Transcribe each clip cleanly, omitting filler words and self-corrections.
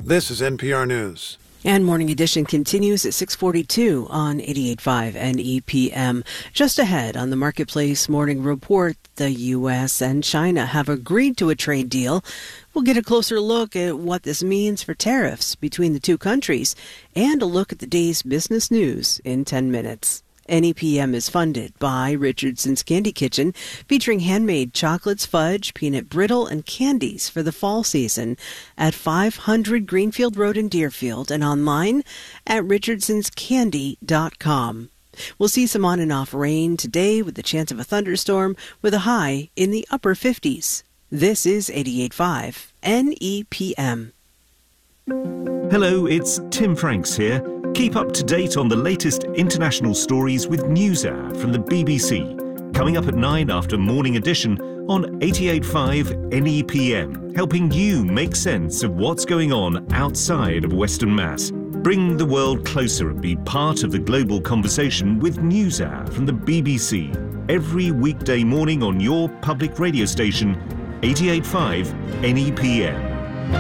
This is NPR News. And Morning Edition continues at 6:42 on 88.5 NEPM. Just ahead on the Marketplace Morning Report, the U.S. and China have agreed to a trade deal. We'll get a closer look at what this means for tariffs between the two countries and a look at the day's business news in 10 minutes. NEPM is funded by Richardson's Candy Kitchen, featuring handmade chocolates, fudge, peanut brittle, and candies for the fall season at 500 Greenfield Road in Deerfield and online at richardsonscandy.com. We'll see some on and off rain today with the chance of a thunderstorm with a high in the upper 50s. This is 88.5 NEPM. Hello, it's Tim Franks here. Keep up to date on the latest international stories with NewsHour from the BBC. Coming up at 9 after Morning Edition on 88.5 NEPM, helping you make sense of what's going on outside of Western Mass. Bring the world closer and be part of the global conversation with NewsHour from the BBC. Every weekday morning on your public radio station, 88.5 NEPM.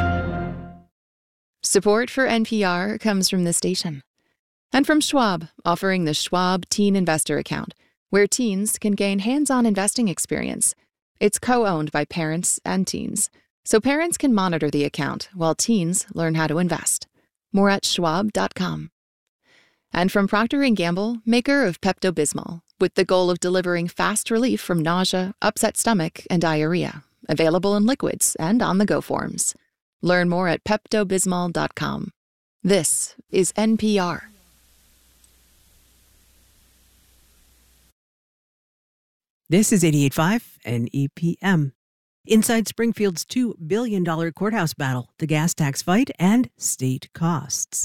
Support for NPR comes from this station. And from Schwab, offering the Schwab Teen Investor Account, where teens can gain hands-on investing experience. It's co-owned by parents and teens, so parents can monitor the account while teens learn how to invest. More at schwab.com. And from Procter & Gamble, maker of Pepto-Bismol, with the goal of delivering fast relief from nausea, upset stomach, and diarrhea. Available in liquids and on-the-go forms. Learn more at peptobismol.com. This is NPR. This is 88.5 NEPM. Inside Springfield's $2 billion courthouse battle, the gas tax fight, and state costs.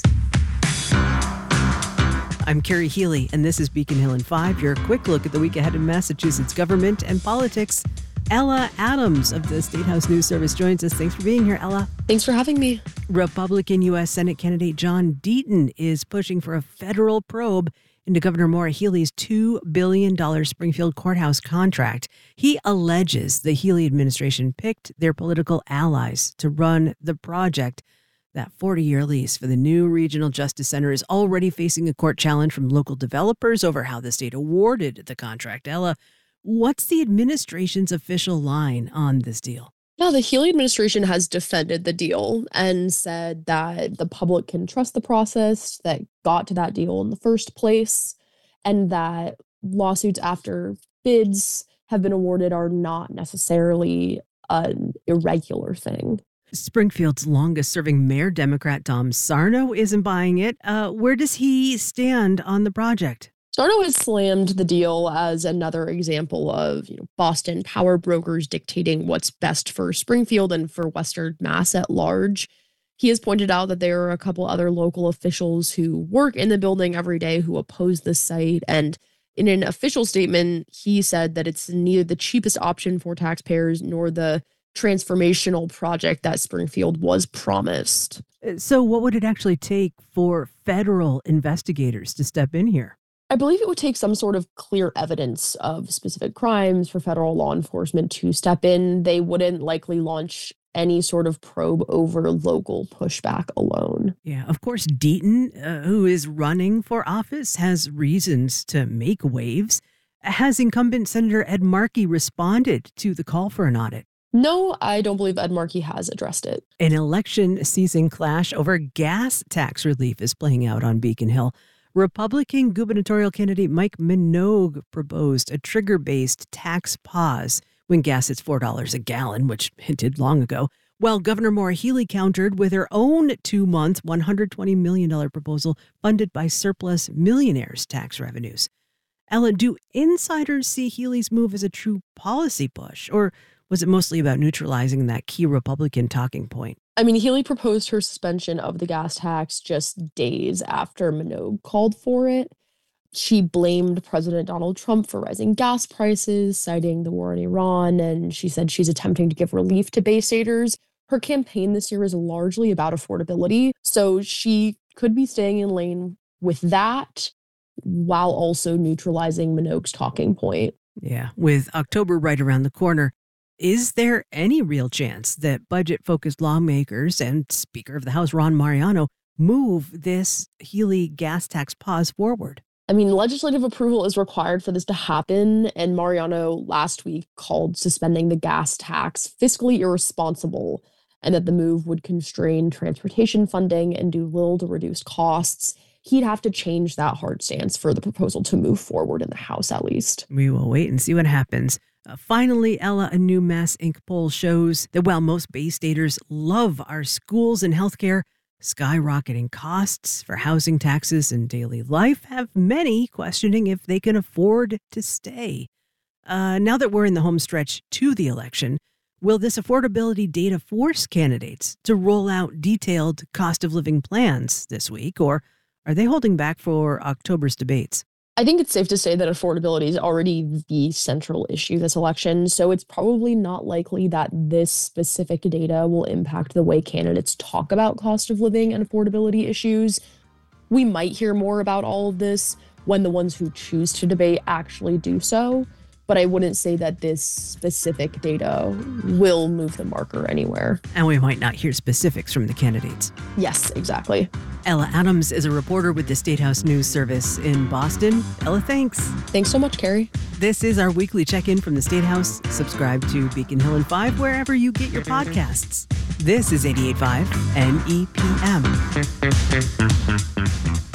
I'm Carrie Healy, and this is Beacon Hill in 5, your quick look at the week ahead in Massachusetts government and politics. Ella Adams of the State House News Service joins us. Thanks for being here, Ella. Thanks for having me. Republican U.S. Senate candidate John Deaton is pushing for a federal probe into Governor Maura Healey's $2 billion Springfield courthouse contract. He alleges the Healey administration picked their political allies to run the project. That 40-year lease for the new Regional Justice Center is already facing a court challenge from local developers over how the state awarded the contract. Ella, what's the administration's official line on this deal? No, the Healey administration has defended the deal and said that the public can trust the process that got to that deal in the first place, and that lawsuits after bids have been awarded are not necessarily an irregular thing. Springfield's longest-serving mayor, Democrat Tom Sarno, isn't buying it. Where does he stand on the project? Sarno has slammed the deal as another example of Boston power brokers dictating what's best for Springfield and for Western Mass at large. He has pointed out that there are a couple other local officials who work in the building every day who oppose this site. And in an official statement, he said that it's neither the cheapest option for taxpayers nor the transformational project that Springfield was promised. So what would it actually take for federal investigators to step in here? I believe it would take some sort of clear evidence of specific crimes for federal law enforcement to step in. They wouldn't likely launch any sort of probe over local pushback alone. Yeah, of course, Deaton, who is running for office, has reasons to make waves. Has incumbent Senator Ed Markey responded to the call for an audit? No, I don't believe Ed Markey has addressed it. An election season clash over gas tax relief is playing out on Beacon Hill. Republican gubernatorial candidate Mike Minogue proposed a trigger-based tax pause when gas hits $4 a gallon, which it did long ago, while Governor Maura Healey countered with her own 2-month, $120 million proposal funded by surplus millionaires' tax revenues. Ella, do insiders see Healey's move as a true policy push, or was it mostly about neutralizing that key Republican talking point? I mean, Healey proposed her suspension of the gas tax just days after Minogue called for it. She blamed President Donald Trump for rising gas prices, citing the war in Iran, and she said she's attempting to give relief to Baystaters. Her campaign this year is largely about affordability, so she could be staying in lane with that while also neutralizing Minogue's talking point. Yeah, with October right around the corner, Is there any real chance that budget-focused lawmakers and Speaker of the House Ron Mariano move this Healy gas tax pause forward? I mean, legislative approval is required for this to happen, and Mariano last week called suspending the gas tax fiscally irresponsible, and that the move would constrain transportation funding and do little to reduce costs. He'd have to change that hard stance for the proposal to move forward in the House, at least. We will wait and see what happens. Finally, Ella, a new Mass Inc. poll shows that while most Bay Staters love our schools and healthcare, skyrocketing costs for housing, taxes, and daily life have many questioning if they can afford to stay. Now that we're in the home stretch to the election, will this affordability data force candidates to roll out detailed cost of living plans this week, or are they holding back for October's debates? I think it's safe to say that affordability is already the central issue this election, so it's probably not likely that this specific data will impact the way candidates talk about cost of living and affordability issues. We might hear more about all of this when the ones who choose to debate actually do so, but I wouldn't say that this specific data will move the marker anywhere. And we might not hear specifics from the candidates. Yes, exactly. Ella Adams is a reporter with the State House News Service in Boston. Ella, thanks. Thanks so much, Carrie. This is our weekly check-in from the State House. Subscribe to Beacon Hill and 5 wherever you get your podcasts. This is 88.5 NEPM.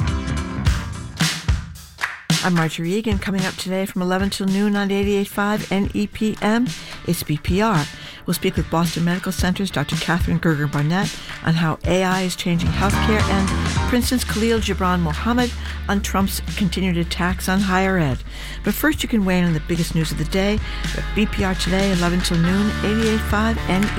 I'm Marjorie Egan. Coming up today from 11 till noon on 88.5 NEPM, it's BPR. We'll speak with Boston Medical Center's Dr. Catherine Gerger-Barnett on how AI is changing healthcare, and Princeton's Khalil Gibran Mohammed on Trump's continued attacks on higher ed. But first, you can weigh in on the biggest news of the day at BPR today, 11 till noon, 88.5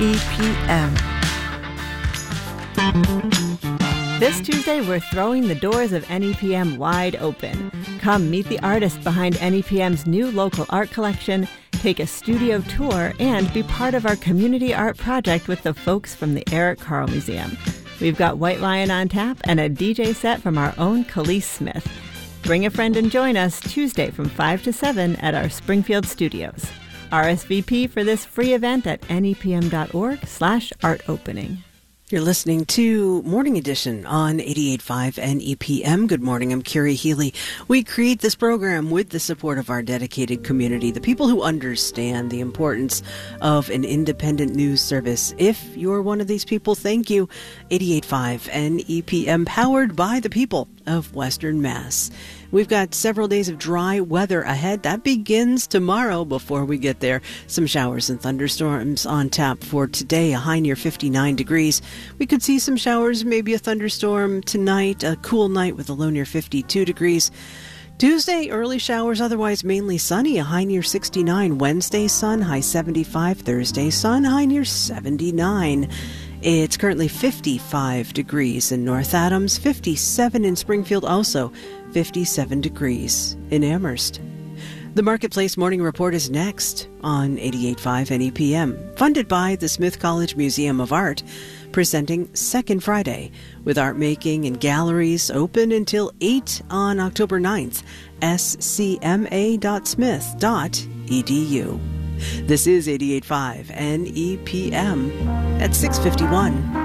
NEPM. This Tuesday, we're throwing the doors of NEPM wide open. Come meet the artist behind NEPM's new local art collection, take a studio tour, and be part of our community art project with the folks from the Eric Carle Museum. We've got White Lion on tap and a DJ set from our own Khalees Smith. Bring a friend and join us Tuesday from 5 to 7 at our Springfield studios. RSVP for this free event at nepm.org/artopening. You're listening to Morning Edition on 88.5 NEPM. Good morning, I'm Carrie Healy. We create this program with the support of our dedicated community, the people who understand the importance of an independent news service. If you're one of these people, thank you. 88.5 NEPM, powered by the people of Western Mass. We've got several days of dry weather ahead. That begins tomorrow. Before we get there, some showers and thunderstorms on tap for today, a high near 59 degrees. We could see some showers, maybe a thunderstorm tonight, a cool night with a low near 52 degrees. Tuesday, early showers, otherwise mainly sunny, a high near 69. Wednesday, sun, high 75. Thursday, sun, high near 79. It's currently 55 degrees in North Adams, 57 in Springfield, also 57 degrees in Amherst. The Marketplace Morning Report is next on 88.5 NEPM, funded by the Smith College Museum of Art, presenting Second Friday, with art making and galleries open until 8 on October 9th, scma.smith.edu. This is 88.5 NEPM at 6:51.